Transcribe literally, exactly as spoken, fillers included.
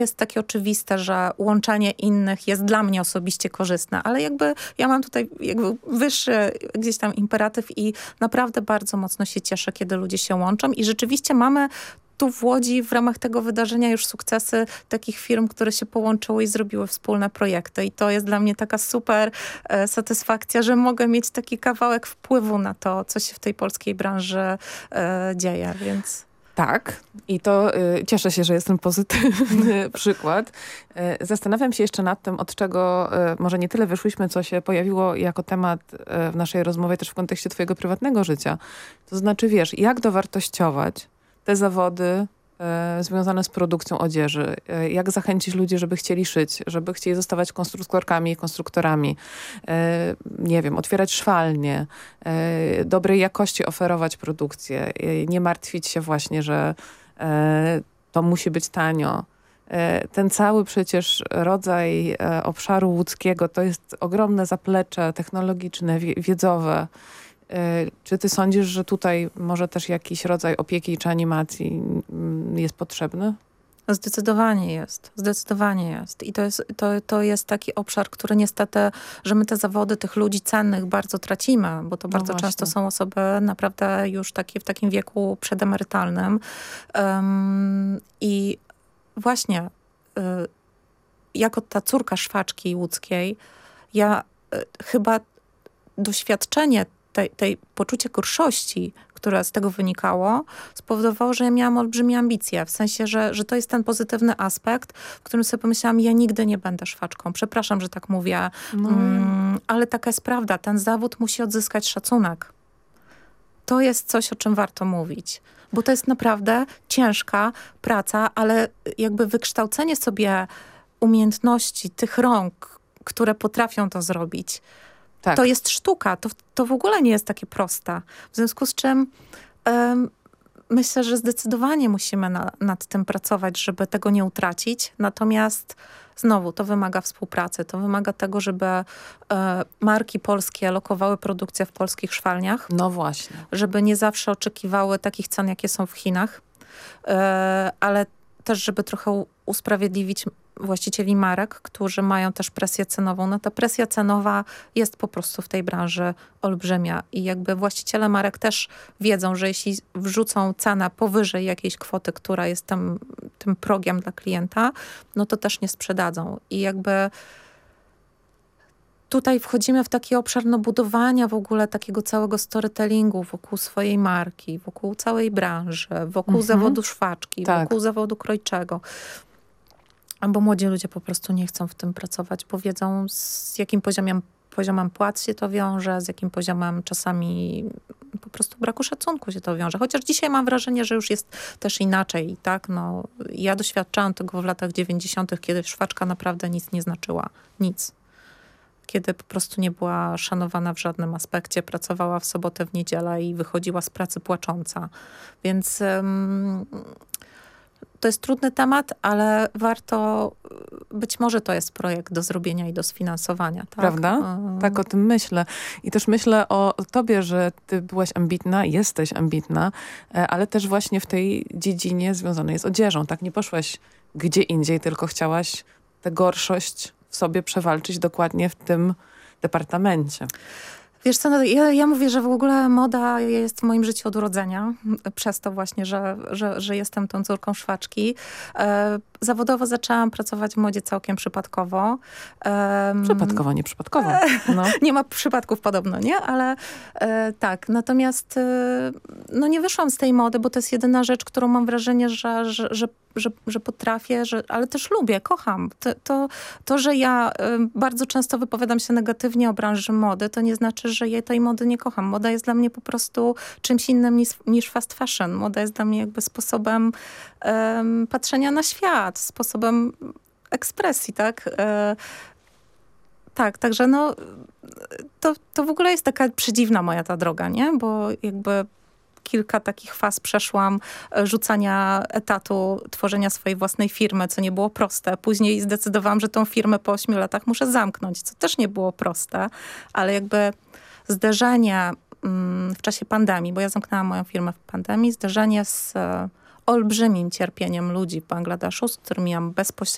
jest takie oczywiste, że łączenie innych jest dla mnie osobiście korzystne, ale jakby ja mam tutaj jakby wyższy gdzieś tam imperatyw i naprawdę bardzo mocno się cieszę, kiedy ludzie się łączą i rzeczywiście mamy tu w Łodzi w ramach tego wydarzenia już sukcesy takich firm, które się połączyły i zrobiły wspólne projekty. I to jest dla mnie taka super e, satysfakcja, że mogę mieć taki kawałek wpływu na to, co się w tej polskiej branży e, dzieje, więc... Tak, i to y, cieszę się, że jest ten pozytywny przykład. Y, zastanawiam się jeszcze nad tym, od czego y, może nie tyle wyszłyśmy, co się pojawiło jako temat y, w naszej rozmowie też w kontekście twojego prywatnego życia. To znaczy, wiesz, jak dowartościować te zawody y, związane z produkcją odzieży. Y, jak zachęcić ludzi, żeby chcieli szyć, żeby chcieli zostawać konstruktorkami i konstruktorami. Y, nie wiem, otwierać szwalnie, y, dobrej jakości oferować produkcję. Y, nie martwić się właśnie, że y, to musi być tanio. Y, ten cały przecież rodzaj y, obszaru łódzkiego to jest ogromne zaplecze technologiczne, wie, wiedzowe. Czy ty sądzisz, że tutaj może też jakiś rodzaj opieki czy animacji jest potrzebny? Zdecydowanie jest. Zdecydowanie jest. I to jest, to, to jest taki obszar, który niestety, że my te zawody tych ludzi cennych bardzo tracimy, bo to bardzo właśnie. często są osoby naprawdę już takie w takim wieku przedemerytalnym. Um, I właśnie y, jako ta córka szwaczki łódzkiej, ja y, chyba doświadczenie tej, tej poczucie gorszości, które z tego wynikało, spowodowało, że ja miałam olbrzymie ambicje. W sensie, że, że to jest ten pozytywny aspekt, w którym sobie pomyślałam, ja nigdy nie będę szwaczką. Przepraszam, że tak mówię, no. mm, ale taka jest prawda. Ten zawód musi odzyskać szacunek. To jest coś, o czym warto mówić. Bo to jest naprawdę ciężka praca, ale jakby wykształcenie sobie umiejętności tych rąk, które potrafią to zrobić, tak. To jest sztuka. To, to w ogóle nie jest takie proste. W związku z czym um, myślę, że zdecydowanie musimy na, nad tym pracować, żeby tego nie utracić. Natomiast znowu to wymaga współpracy. To wymaga tego, żeby e, marki polskie lokowały produkcję w polskich szwalniach. No właśnie. Żeby nie zawsze oczekiwały takich cen, jakie są w Chinach. E, ale też, żeby trochę usprawiedliwić właścicieli marek, którzy mają też presję cenową. No ta presja cenowa jest po prostu w tej branży olbrzymia i jakby właściciele marek też wiedzą, że jeśli wrzucą cenę powyżej jakiejś kwoty, która jest tym, tym progiem dla klienta, no to też nie sprzedadzą. I jakby tutaj wchodzimy w taki obszar no, budowania w ogóle takiego całego storytellingu wokół swojej marki, wokół całej branży, wokół mhm. zawodu szwaczki, tak. wokół zawodu krojczego. Bo młodzi ludzie po prostu nie chcą w tym pracować, bo wiedzą z jakim poziomem, poziomem płac się to wiąże, z jakim poziomem czasami po prostu braku szacunku się to wiąże. Chociaż dzisiaj mam wrażenie, że już jest też inaczej, tak? No, ja doświadczałam tego w latach dziewięćdziesiątych, kiedy szwaczka naprawdę nic nie znaczyła. Nic. Kiedy po prostu nie była szanowana w żadnym aspekcie, pracowała w sobotę, w niedzielę i wychodziła z pracy płacząca. Więc um, to jest trudny temat, ale warto, być może to jest projekt do zrobienia i do sfinansowania. Tak? Prawda? Um. Tak o tym myślę. I też myślę o tobie, że ty byłaś ambitna, jesteś ambitna, ale też właśnie w tej dziedzinie związanej z odzieżą. Tak, nie poszłaś gdzie indziej, tylko chciałaś tę gorszość w sobie przewalczyć dokładnie w tym departamencie. Wiesz co, no, ja, ja mówię, że w ogóle moda jest w moim życiu od urodzenia. Przez to właśnie, że, że, że jestem tą córką szwaczki. E, zawodowo zaczęłam pracować w modzie całkiem przypadkowo. E, przypadkowo, nie przypadkowo. No. Nie ma przypadków podobno, nie? Ale e, tak. Natomiast e, no nie wyszłam z tej mody, bo to jest jedyna rzecz, którą mam wrażenie, że, że, że Że, że potrafię, że, ale też lubię, kocham. To, to, to że ja y, bardzo często wypowiadam się negatywnie o branży mody, to nie znaczy, że ja tej mody nie kocham. Moda jest dla mnie po prostu czymś innym niż, niż fast fashion. Moda jest dla mnie jakby sposobem y, patrzenia na świat, sposobem ekspresji, tak? Y, tak, także no to, to w ogóle jest taka przedziwna moja ta droga, nie? Bo jakby kilka takich faz przeszłam, rzucania etatu, tworzenia swojej własnej firmy, co nie było proste. Później zdecydowałam, że tą firmę po ośmiu latach muszę zamknąć, co też nie było proste, ale jakby zderzenie mm, w czasie pandemii, bo ja zamknęłam moją firmę w pandemii, zderzenie z e, olbrzymim cierpieniem ludzi w Bangladeszu, z którymi miałam bezpośrednio